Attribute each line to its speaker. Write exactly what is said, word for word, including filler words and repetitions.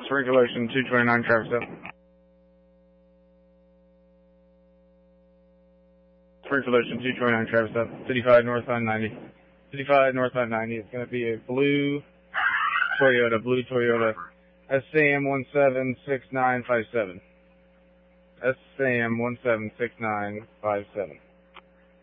Speaker 1: Circulation two twenty-nine, traffic stop. Circulation two twenty-nine, traffic stop. fifty-five northbound ninety. fifty-five northbound ninety. It's going to be a blue Toyota, blue Toyota. S A M one seven six nine five seven. S A M one seven six nine five seven.